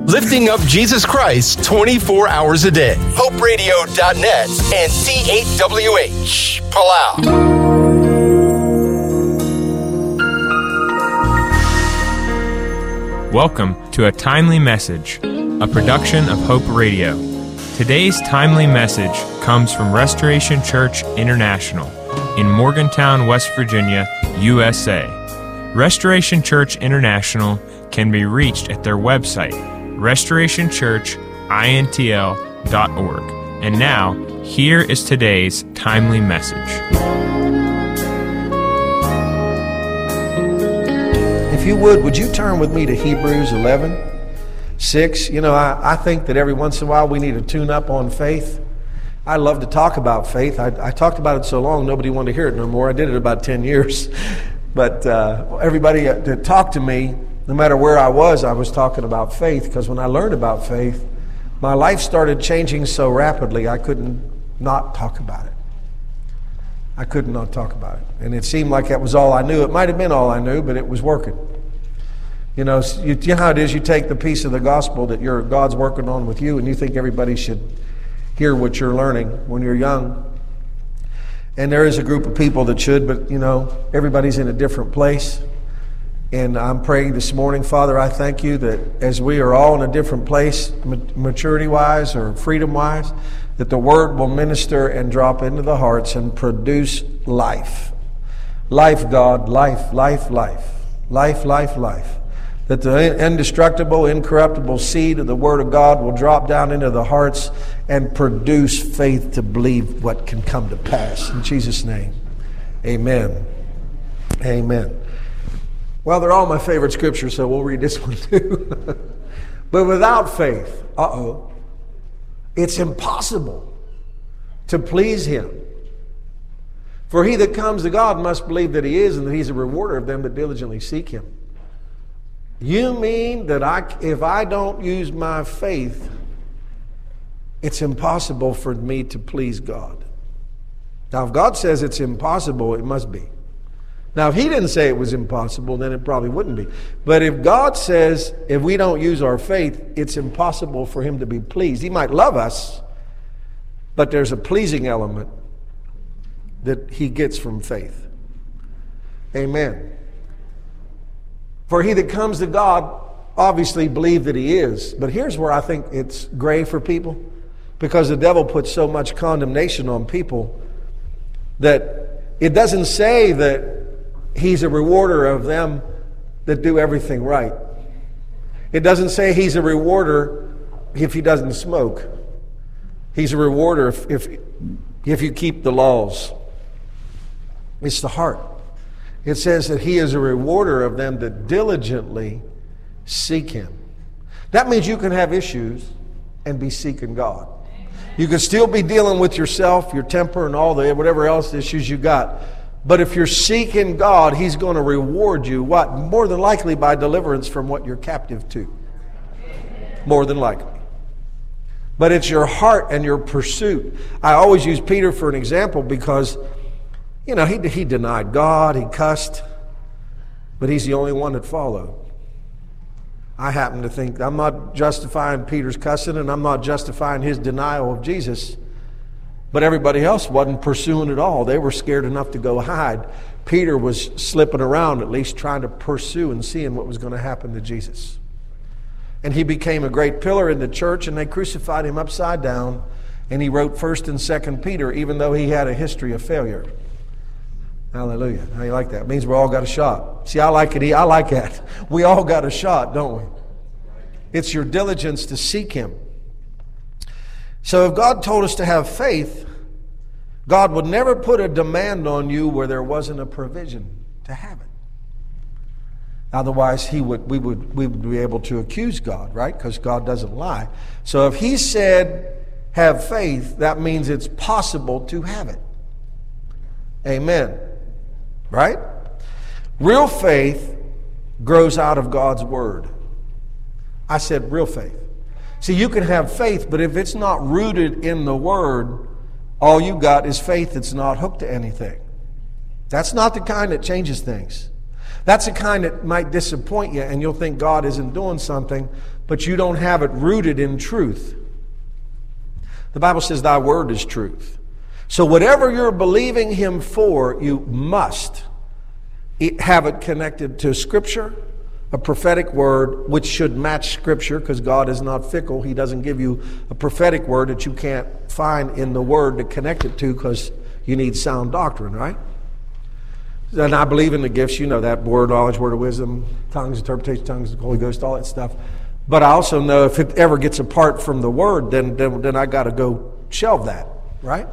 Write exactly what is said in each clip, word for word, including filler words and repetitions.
Lifting up Jesus Christ twenty-four hours a day. Hope Radio dot net and C eight W H, Palau. Welcome to A Timely Message, a production of Hope Radio. Today's timely message comes from Restoration Church International in Morgantown, West Virginia, U S A. Restoration Church International can be reached at their website, restoration church intl dot org. And now, here is today's timely message. If you would, would you turn with me to Hebrews eleven six? You know, I, I think that every once in a while we need to tune up on faith. I love to talk about faith. I, I talked about it so long, nobody wanted to hear it no more. I did it about ten years. But uh, everybody that talked to me, no matter where I was, I was talking about faith, because when I learned about faith, my life started changing so rapidly I couldn't not talk about it. I could not talk about it. And it seemed like that was all I knew. It might have been all I knew, but it was working. You know, you, you know how it is, you take the piece of the gospel that your God's working on with you, and you think everybody should hear what you're learning when you're young. And there is a group of people that should, but, you know, everybody's in a different place. And I'm praying this morning, Father, I thank you that as we are all in a different place, maturity-wise or freedom-wise, that the Word will minister and drop into the hearts and produce life. Life, God, life, life, life, life, life, life. That the indestructible, incorruptible seed of the Word of God will drop down into the hearts and produce faith to believe what can come to pass. In Jesus' name, amen. Amen. Well, they're all my favorite scriptures, so we'll read this one too. But without faith, uh-oh, it's impossible to please Him. For he that comes to God must believe that He is, and that He's a rewarder of them that diligently seek Him. You mean that I, if I don't use my faith, it's impossible for me to please God? Now, if God says it's impossible, it must be. Now, if He didn't say it was impossible, then it probably wouldn't be. But if God says if we don't use our faith, it's impossible for Him to be pleased. He might love us, but there's a pleasing element that He gets from faith. Amen. For he that comes to God obviously believe that He is. But here's where I think it's gray for people, because the devil puts so much condemnation on people that it doesn't say that He's a rewarder of them that do everything right. It doesn't say He's a rewarder if he doesn't smoke. He's a rewarder if, if, if you keep the laws. It's the heart. It says that He is a rewarder of them that diligently seek Him. That means you can have issues and be seeking God. You can still be dealing with yourself, your temper, and all the whatever else issues you got. But if you're seeking God, He's going to reward you, what? More than likely by deliverance from what you're captive to. More than likely. But it's your heart and your pursuit. I always use Peter for an example because, you know, he, he denied God, he cussed, but he's the only one that followed. I happen to think, I'm not justifying Peter's cussing, and I'm not justifying his denial of Jesus, but everybody else wasn't pursuing at all. They were scared enough to go hide. Peter was slipping around, at least trying to pursue and seeing what was going to happen to Jesus. And he became a great pillar in the church, and they crucified him upside down, and he wrote First and Second Peter, even though he had a history of failure. Hallelujah. How you like that? It means we all got a shot. See, I like it. I like that. We all got a shot, don't we? It's your diligence to seek Him. So if God told us to have faith, God would never put a demand on you where there wasn't a provision to have it. Otherwise, he would, we would, we would be able to accuse God, right? Because God doesn't lie. So if He said, have faith, that means it's possible to have it. Amen. Right? Real faith grows out of God's Word. I said real faith. See, you can have faith, but if it's not rooted in the Word, all you got is faith that's not hooked to anything. That's not the kind that changes things. That's the kind that might disappoint you, and you'll think God isn't doing something, but you don't have it rooted in truth. The Bible says thy word is truth. So whatever you're believing him for, you must have it connected to Scripture, a prophetic word, which should match Scripture, because God is not fickle. He doesn't give you a prophetic word that you can't find in the Word to connect it to, because you need sound doctrine, right? And I believe in the gifts, you know that, word, knowledge, word of wisdom, tongues, interpretation, tongues, the Holy Ghost, all that stuff. But I also know if it ever gets apart from the Word, then, then, then I got to go shelve that, right?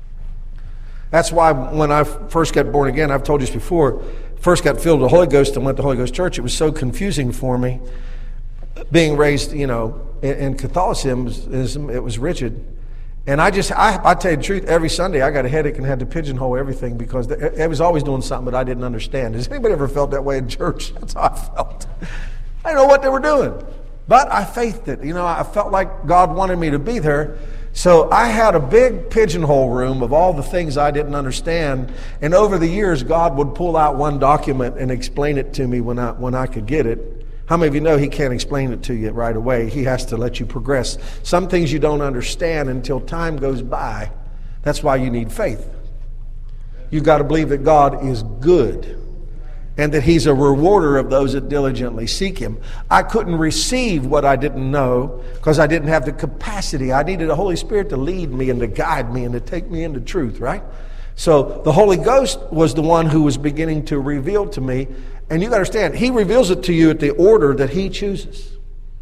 That's why when I first got born again, I've told you this before, first got filled with the Holy Ghost and went to Holy Ghost Church, it was so confusing for me. Being raised, you know, in, in Catholicism, it was rigid. And I just, I, I tell you the truth, every Sunday I got a headache and had to pigeonhole everything, because it was always doing something that I didn't understand. Has anybody ever felt that way in church? That's how I felt. I didn't know what they were doing. But I faithed it. You know, I felt like God wanted me to be there. So I had a big pigeonhole room of all the things I didn't understand. And over the years, God would pull out one document and explain it to me when I, when I could get it. How many of you know he can't explain it to you right away? He has to let you progress. Some things you don't understand until time goes by. That's why you need faith. You've got to believe that God is good and that he's a rewarder of those that diligently seek him. I couldn't receive what I didn't know because I didn't have the capacity. I needed the Holy Spirit to lead me and to guide me and to take me into truth, right? So the Holy Ghost was the one who was beginning to reveal to me. And you got to understand, he reveals it to you at the order that he chooses.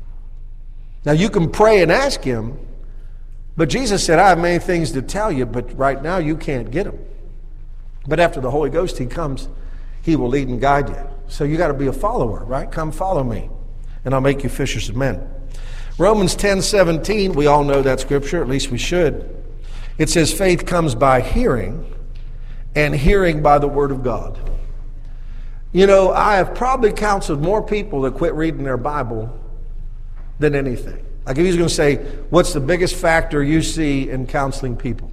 Now you can pray and ask him, but Jesus said, I have many things to tell you, but right now you can't get them. But after the Holy Ghost, he comes, he will lead and guide you. So you got to be a follower, right? Come follow me, and I'll make you fishers of men. Romans ten seventeen, we all know that scripture, at least we should. It says faith comes by hearing, and hearing by the word of God. You know, I have probably counseled more people that quit reading their Bible than anything. Like if he's going to say, what's the biggest factor you see in counseling people?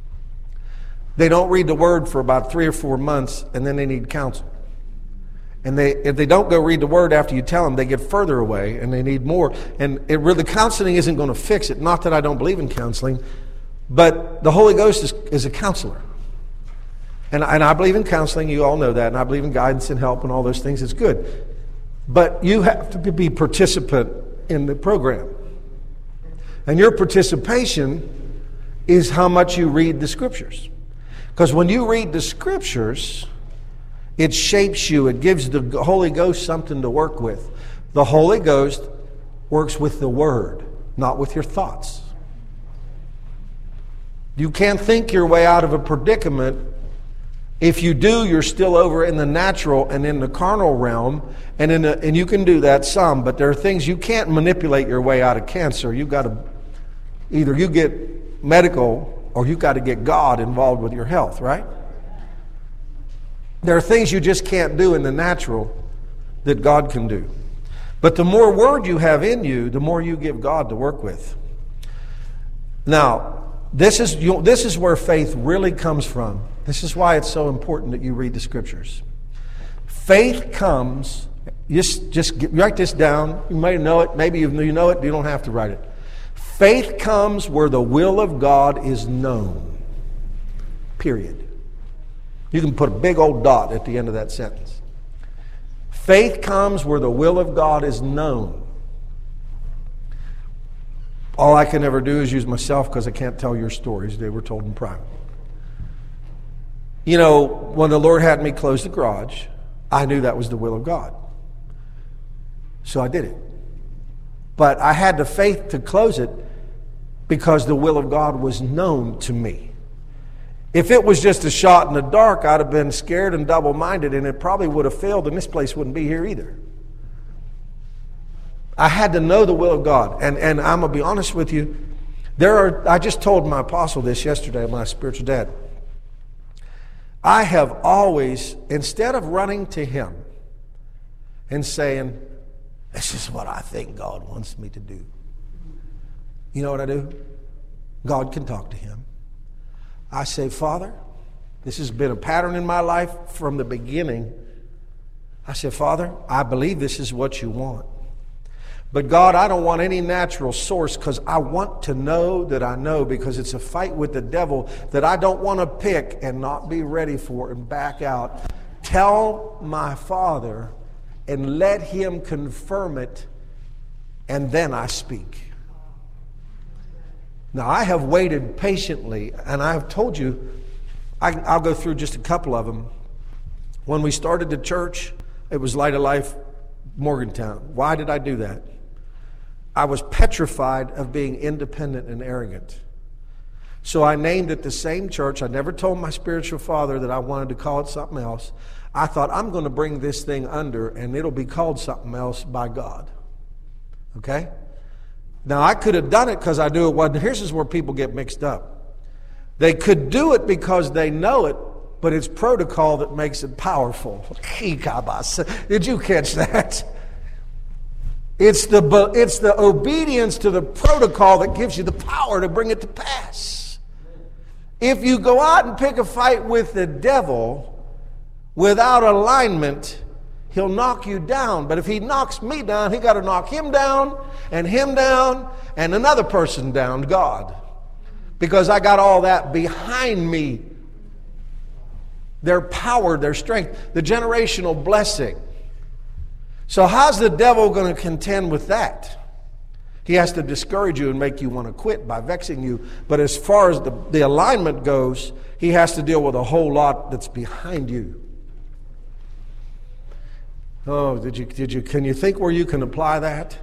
They don't read the Word for about three or four months, and then they need counsel. And they, if they don't go read the Word after you tell them, they get further away, and they need more. And it really, counseling isn't going to fix it. Not that I don't believe in counseling, but the Holy Ghost is, is a counselor. And, and I believe in counseling, you all know that, and I believe in guidance and help and all those things. It's good. But you have to be a participant in the program. And your participation is how much you read the Scriptures. Because when you read the Scriptures, it shapes you. It gives the Holy Ghost something to work with. The Holy Ghost works with the Word, not with your thoughts. You can't think your way out of a predicament. If you do, you're still over in the natural and in the carnal realm, and in the, and you can do that some, but there are things you can't manipulate your way out of cancer. You've got to, either you get medical or you've got to get God involved with your health, right? There are things you just can't do in the natural that God can do. But the more word you have in you, the more you give God to work with. Now, this is you, this is where faith really comes from. This is why it's so important that you read the Scriptures. Faith comes, just, just get, write this down. You may know it, maybe you know it, you don't have to write it. Faith comes where the will of God is known. Period. You can put a big old dot at the end of that sentence. Faith comes where the will of God is known. All I can ever do is use myself because I can't tell your stories. They were told in private. You know, when the Lord had me close the garage, I knew that was the will of God. So I did it. But I had the faith to close it because the will of God was known to me. If it was just a shot in the dark, I'd have been scared and double-minded, and it probably would have failed, and this place wouldn't be here either. I had to know the will of God. And, and I'm going to be honest with you. There are. I just told my apostle this yesterday, my spiritual dad. I have always, instead of running to him and saying, this is what I think God wants me to do. You know what I do? God can talk to him. I say, Father, this has been a pattern in my life from the beginning. I said, Father, I believe this is what you want. But God, I don't want any natural source because I want to know that I know, because it's a fight with the devil that I don't want to pick and not be ready for and back out. Tell my Father and let him confirm it, and then I speak. Now, I have waited patiently, and I have told you, I, I'll go through just a couple of them. When we started the church, it was Light of Life Morgantown. Why did I do that? I was petrified of being independent and arrogant. So I named it the same church. I never told my spiritual father that I wanted to call it something else. I thought, I'm going to bring this thing under, and it'll be called something else by God. Okay? Now, I could have done it because I knew it wasn't. Here's where people get mixed up. They could do it because they know it, but it's protocol that makes it powerful. Did you catch that? It's the, it's the obedience to the protocol that gives you the power to bring it to pass. If you go out and pick a fight with the devil without alignment, he'll knock you down. But if he knocks me down, he got to knock him down and him down and another person down, God. Because I got all that behind me. Their power, their strength, the generational blessing. So how's the devil going to contend with that? He has to discourage you and make you want to quit by vexing you. But as far as the, the alignment goes, he has to deal with a whole lot that's behind you. Oh, did you, did you, can you think where you can apply that?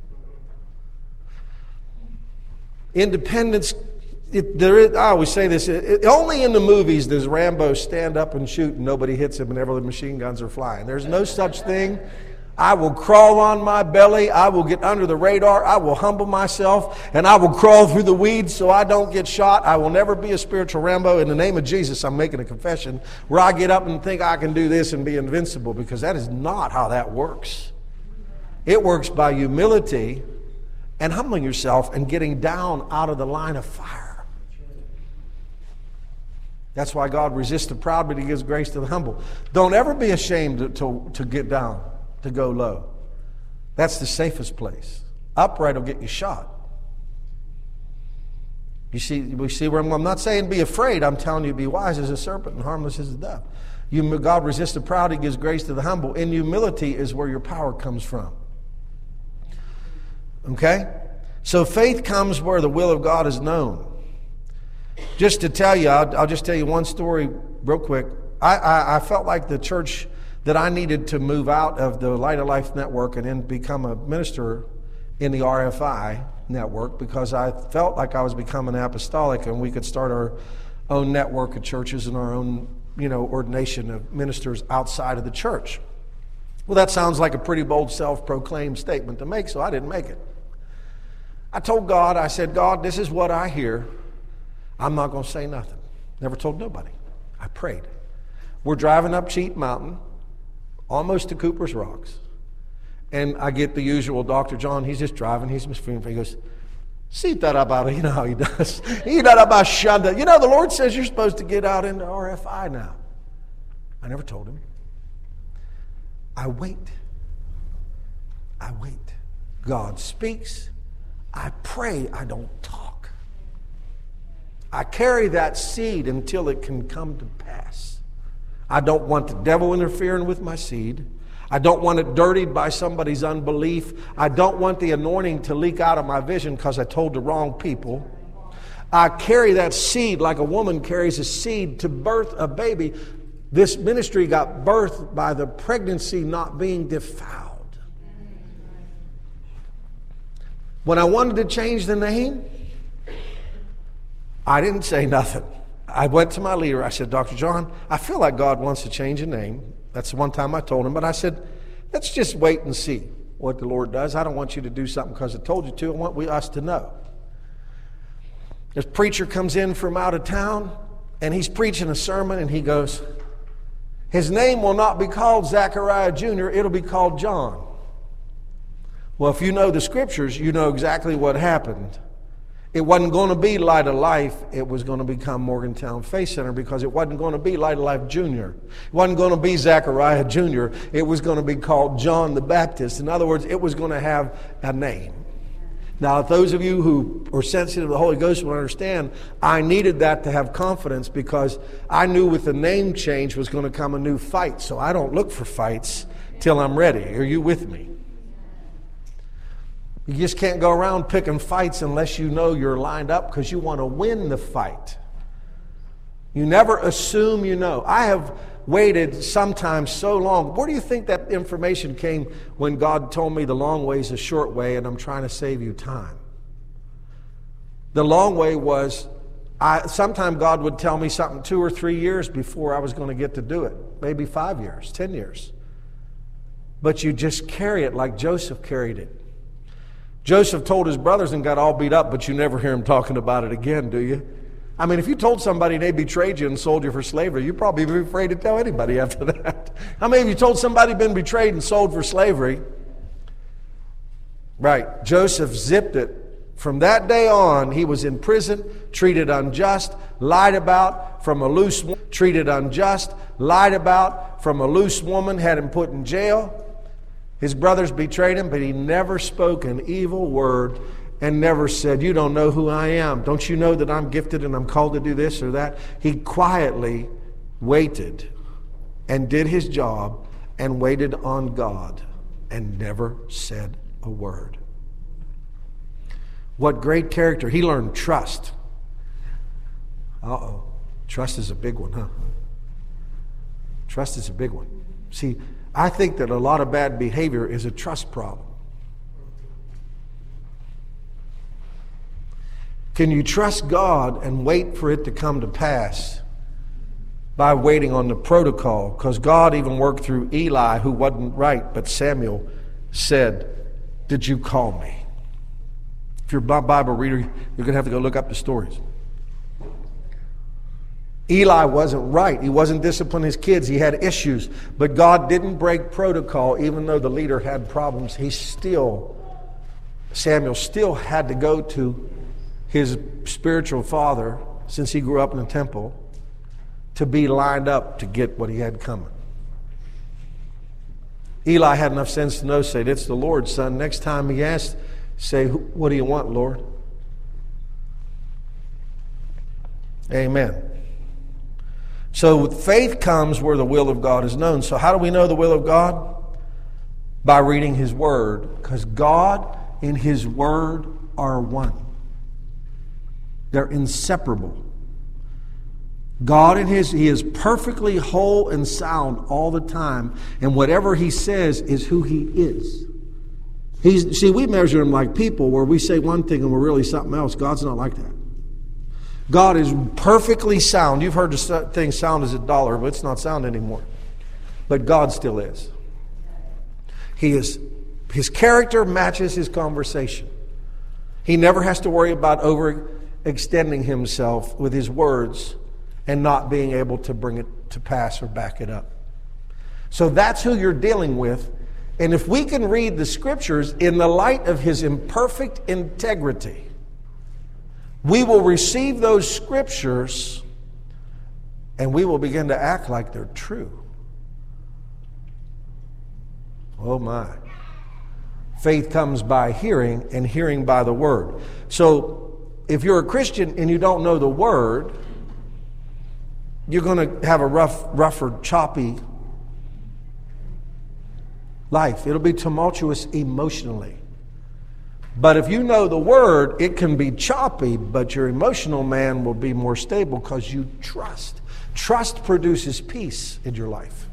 Independence, it, there is, I always say this, it, it, only in the movies does Rambo stand up and shoot and nobody hits him whenever the machine guns are flying. There's no such thing. I will crawl on my belly. I will get under the radar. I will humble myself, and I will crawl through the weeds so I don't get shot. I will never be a spiritual Rambo. In the name of Jesus, I'm making a confession where I get up and think I can do this and be invincible, because that is not how that works. It works by humility and humbling yourself and getting down out of the line of fire. That's why God resists the proud, but he gives grace to the humble. Don't ever be ashamed to, to, to get down. To go low. That's the safest place. Upright will get you shot. You see, we see where I'm, I'm not saying be afraid. I'm telling you, be wise as a serpent and harmless as a dove. You, God resists the proud. He gives grace to the humble. In humility is where your power comes from. Okay? So faith comes where the will of God is known. Just to tell you, I'll, I'll just tell you one story real quick. I, I, I felt like the church that I needed to move out of the Light of Life network and then become a minister in the R F I network, because I felt like I was becoming apostolic and we could start our own network of churches and our own, you know, ordination of ministers outside of the church. Well, that sounds like a pretty bold self-proclaimed statement to make, so I didn't make it. I told God, I said, God, this is what I hear. I'm not going to say nothing. Never told nobody. I prayed. We're driving up Cheat Mountain, almost to Cooper's Rocks. And I get the usual Doctor John, he's just driving, he's misfeeling. He goes, see that about it, you know how he does. You know the Lord says you're supposed to get out into R F I now. I never told him. I wait. I wait. God speaks. I pray. I don't talk. I carry that seed until it can come to pass. I don't want the devil interfering with my seed. I don't want it dirtied by somebody's unbelief. I don't want the anointing to leak out of my vision because I told the wrong people. I carry that seed like a woman carries a seed to birth a baby. This ministry got birthed by the pregnancy not being defiled. When I wanted to change the name, I didn't say nothing. I went to my leader. I said, Doctor John, I feel like God wants to change the name. That's the one time I told him. But I said, let's just wait and see what the Lord does. I don't want you to do something because I told you to. I want we, us to know. This preacher comes in from out of town, and he's preaching a sermon, and he goes, his name will not be called Zechariah Junior It'll be called John. Well, if you know the scriptures, you know exactly what happened. It wasn't going to be Light of Life. It was going to become Morgantown Faith Center, because it wasn't going to be Light of Life Junior It wasn't going to be Zechariah Junior It was going to be called John the Baptist. In other words, it was going to have a name. Now, if those of you who are sensitive to the Holy Ghost will understand, I needed that to have confidence, because I knew with the name change was going to come a new fight. So I don't look for fights till I'm ready. Are you with me? You just can't go around picking fights unless you know you're lined up, because you want to win the fight. You never assume you know. I have waited sometimes so long. Where do you think that information came when God told me the long way is a short way and I'm trying to save you time? The long way was, I, sometime God would tell me something two or three years before I was going to get to do it. Maybe five years, ten years. But you just carry it like Joseph carried it. Joseph told his brothers and got all beat up, but you never hear him talking about it again, do you? I mean, if you told somebody they betrayed you and sold you for slavery, you'd probably be afraid to tell anybody after that. How many of you told somebody been betrayed and sold for slavery? Right. Joseph zipped it. From that day on, he was in prison, treated unjust, lied about from a loose woman, treated unjust, lied about from a loose woman, had him put in jail. His brothers betrayed him, but he never spoke an evil word and never said, "You don't know who I am. Don't you know that I'm gifted and I'm called to do this or that?" He quietly waited and did his job and waited on God and never said a word. What great character. He learned trust. Uh-oh. Trust is a big one, huh? Trust is a big one. See, I think that a lot of bad behavior is a trust problem. Can you trust God and wait for it to come to pass by waiting on the protocol? Because God even worked through Eli, who wasn't right, but Samuel said, "Did you call me?" If you're a Bible reader, you're going to have to go look up the stories. Eli wasn't right. He wasn't disciplining his kids. He had issues. But God didn't break protocol, even though the leader had problems. He still, Samuel still had to go to his spiritual father, since he grew up in the temple, to be lined up to get what he had coming. Eli had enough sense to know, say, "It's the Lord, son." Next time he asked, say, "What do you want, Lord?" Amen. So faith comes where the will of God is known. So how do we know the will of God? By reading His Word. Because God and His Word are one. They're inseparable. God and His, He is perfectly whole and sound all the time. And whatever He says is who He is. He's, see, we measure Him like people, where we say one thing and we're really something else. God's not like that. God is perfectly sound. You've heard the thing sound as a dollar, but it's not sound anymore. But God still is. He is. His character matches His conversation. He never has to worry about overextending Himself with His words and not being able to bring it to pass or back it up. So that's who you're dealing with. And if we can read the Scriptures in the light of His imperfect integrity, we will receive those Scriptures and we will begin to act like they're true. Oh my. Faith comes by hearing, and hearing by the Word. So if you're a Christian and you don't know the Word, you're going to have a rough, rougher, choppy life. It'll be tumultuous emotionally. But if you know the Word, it can be choppy, but your emotional man will be more stable because you trust. Trust produces peace in your life.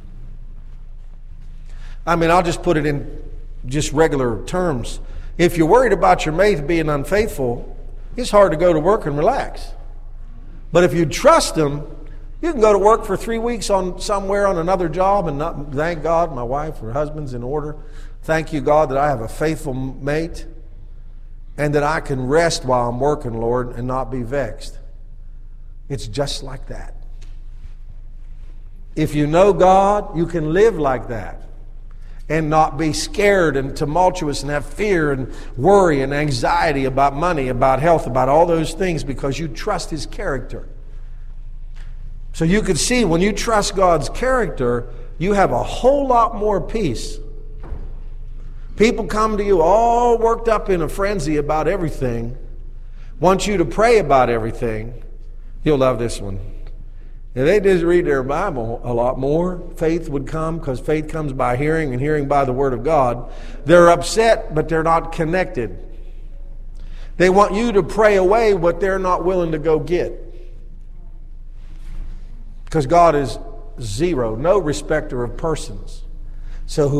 I mean, I'll just put it in just regular terms. If you're worried about your mate being unfaithful, it's hard to go to work and relax. But if you trust him, you can go to work for three weeks on somewhere on another job and not, thank God my wife or husband's in order. Thank you, God, that I have a faithful mate. And that I can rest while I'm working, Lord, and not be vexed. It's just like that. If you know God, you can live like that. and not be scared and tumultuous and have fear and worry and anxiety about money, about health, about all those things, because you trust His character. So you can see when you trust God's character, you have a whole lot more peace. People come to you all worked up in a frenzy about everything, want you to pray about everything. You'll love this one. If they just read their Bible a lot more, faith would come, because faith comes by hearing and hearing by the Word of God. They're upset, but they're not connected. They want you to pray away what they're not willing to go get. Because God is zero, no respecter of persons. So who